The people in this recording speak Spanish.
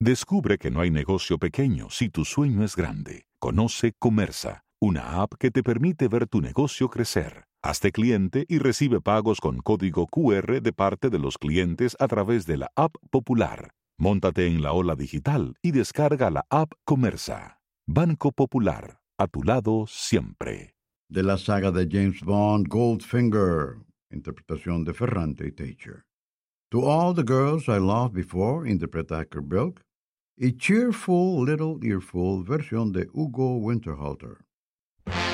Descubre que no hay negocio pequeño si tu sueño es grande. Conoce Comerza, una app que te permite ver tu negocio crecer. Hazte cliente y recibe pagos con código QR de parte de los clientes a través de la app Popular. Móntate en la ola digital y descarga la app Comerza. Banco Popular, a tu lado siempre. De la saga de James Bond, Goldfinger, interpretación de Ferrante y Teicher. To All the Girls I Loved Before, interpreta Acker Bilk, y Cheerful Little Earful, versión de Hugo Winterhalter.